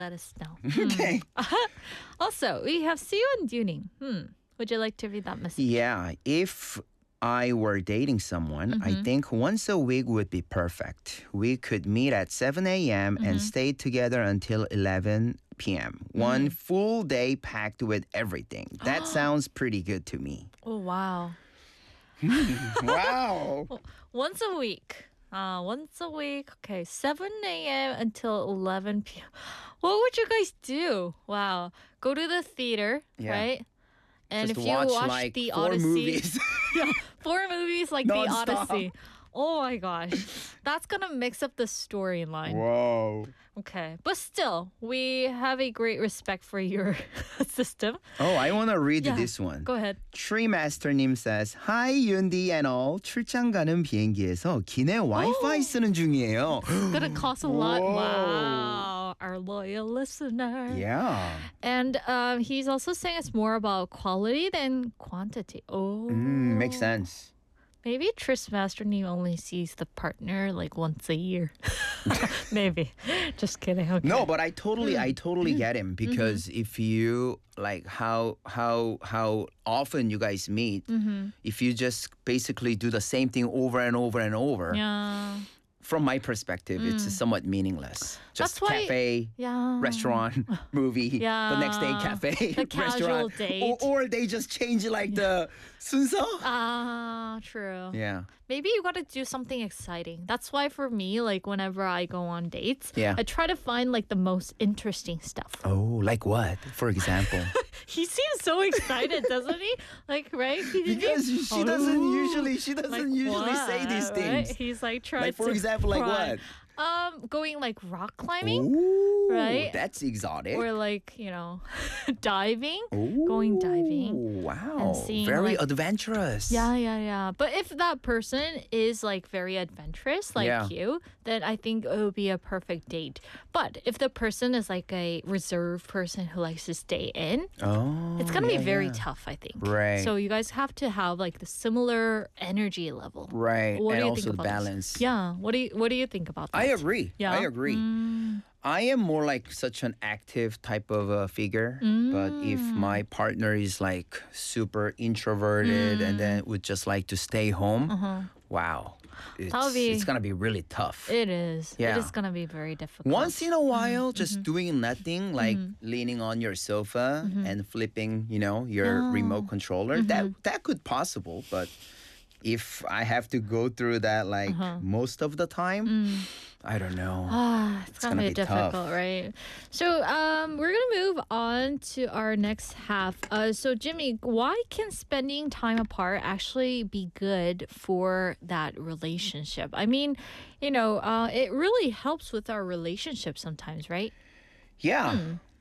let us know. Okay. Also, we have Siwon Duning. Would you like to read that message? Yeah, if I were dating someone, I think once a week would be perfect. We could meet at 7 a.m. and stay together until 11 p.m. One full day packed with everything. That sounds pretty good to me. Oh, wow. Wow. Once a week. Once a week. Okay, 7 a.m. until 11 p.m. What would you guys do? Wow. Go to the theater, Yeah. right? And Just if you watch watch like the 4 Odyssey, movies. yeah, 4 movies like the Non-stop. Odyssey. Oh my gosh. That's gonna mix up the storyline. Whoa. Okay. But still, we have a great respect for your system. Oh, I want to read Yeah. this one. Go ahead. Treemaster님 says, Hi, Yundi and all. 출장 가는 비행기에서 기내 와이파이 쓰는 중이에요. It's gonna cost a lot. Whoa. Wow. Our loyal listener. Yeah. And he's also saying it's more about quality than quantity. Oh. Makes sense. Maybe Tris Masterneam only sees the partner like once a year. Maybe. Just kidding. Okay. No, but I totally get him because if you like how often you guys meet, if you just basically do the same thing over and over and over, Yeah. from my perspective, it's somewhat meaningless. Just That's why- cafe, Yeah. restaurant, movie, the next day Yeah. cafe, The casual restaurant, date. or they just change like the 순서. True. Yeah. Maybe you got to do something exciting. That's why for me, like whenever I go on dates, Yeah. I try to find like the most interesting stuff. Oh, like what? For example. He seems so excited, doesn't he? Like, right? Because she doesn't Oh. usually Like say these what, things. right? He's like trying Like for to example, like pry. what? Going like rock climbing Ooh, right? That's exotic. or like, diving. Going diving. Wow. and seeing, Very like- adventurous. Yeah. But if that person is like very adventurous like Yeah. you, then I think it would be a perfect date. But if the person is like a reserved person who likes to stay in, Oh. it's gonna be yeah, very yeah. tough, I think. Right. So you guys have to have like the similar energy level. Right. What and do you also think the about balance. this? Yeah. What do you think about that? I agree. Yeah. I agree. I am more like such an active type of a figure, but if my partner is like super introverted and then would just like to stay home, wow, That'll be- it's gonna be really tough. It is. Yeah. It is gonna be very difficult. Once in a while, just doing nothing, like leaning on your sofa and flipping, your remote controller, that could possible. But if I have to go through that like most of the time, I don't know. It's gonna be tough. difficult, right? So we're gonna move on to our next half. So Jimmy, why can spending time apart actually be good for that relationship? I mean, it really helps with our relationship sometimes, right? Yeah.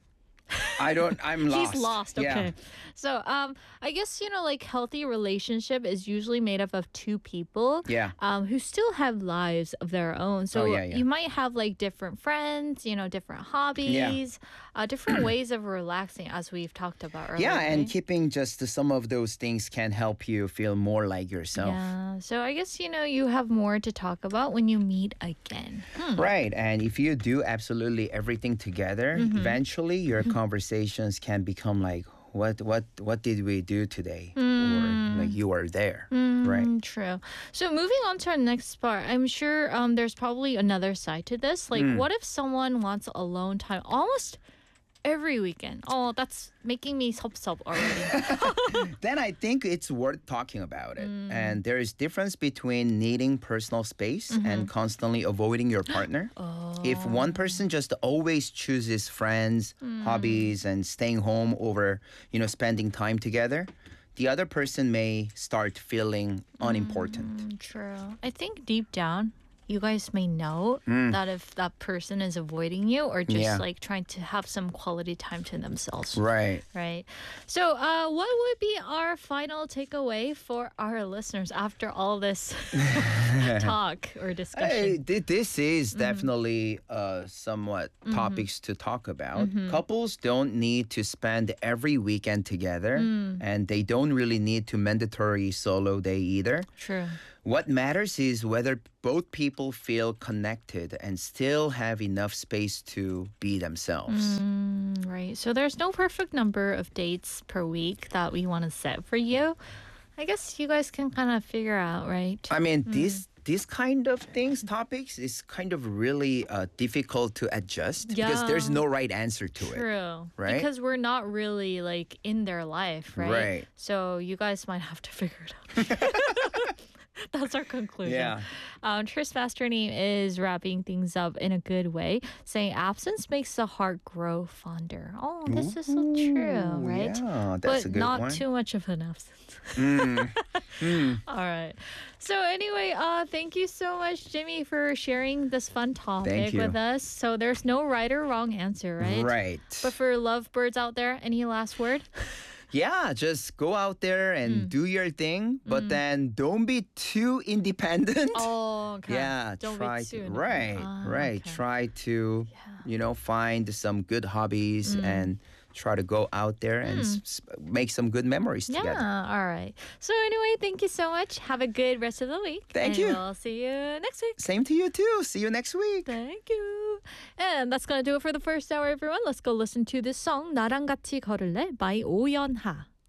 I'm lost. He's lost. Yeah. Okay. So I guess like healthy relationship is usually made up of two people. Yeah. Who still have lives of their own. So yeah. you might have like different friends, different hobbies, different ways of relaxing, as we've talked about earlier. Yeah, and right? keeping just some of those things can help you feel more like yourself. Yeah. So I guess you have more to talk about when you meet again. Right. And if you do absolutely everything together, eventually your conversations can become like, what did we do today? Or like you were there. Right. True. So moving on to our next part, I'm sure there's probably another side to this. Like, what if someone wants alone time almost every weekend? Oh, that's making me 섭섭 already. Then I think it's worth talking about it. And there is difference between needing personal space and constantly avoiding your partner. If one person just always chooses friends, hobbies, and staying home over, spending time together, the other person may start feeling unimportant. True. I think deep down, you guys may know that if that person is avoiding you or just Yeah. like trying to have some quality time to themselves. Right. Right. So, what would be our final takeaway for our listeners after all this talk or discussion? Hey, this is definitely somewhat topics to talk about. Couples don't need to spend every weekend together, and they don't really need to mandatory solo day either. True. What matters is whether both people feel connected and still have enough space to be themselves. Right. So there's no perfect number of dates per week that we want to set for you. I guess you guys can kind of figure out, right? I mean, these kind of things, topics, is kind of really difficult to adjust because there's Yeah. no right answer to it. True. right? Because we're not really like in their life, right? Right. So you guys might have to figure it out. That's our conclusion. Yeah. Tris Mastername is wrapping things up in a good way, saying absence makes the heart grow fonder. Oh, this is so true, Ooh, right? Yeah, that's But a good not one. too much of an absence. All right. So anyway, thank you so much, Jimmy, for sharing this fun topic you. with us. So there's no right or wrong answer, right? Right. But for lovebirds out there, any last word? Yeah, just go out there and do your thing, but then don't be too independent. Oh, okay. Yeah, Don't try be too to right, right. Okay. Try to, find some good hobbies and try to go out there and make some good memories Yeah, together. all right. So anyway, thank you so much. Have a good rest of the week. Thank and you. We'll see you next week. Same to you too. See you next week. Thank you. And that's gonna do it for the first hour, everyone. Let's go listen to this song 나랑 같이 걸을래 by 오연하.